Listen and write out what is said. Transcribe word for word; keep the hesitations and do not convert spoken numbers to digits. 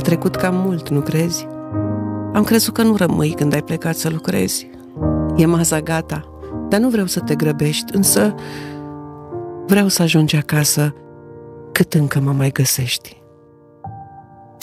trecut cam mult, nu crezi? Am crezut că nu rămâi când ai plecat să lucrezi. E masa gata, dar nu vreau să te grăbești, însă vreau să ajungi acasă cât încă mă mai găsești.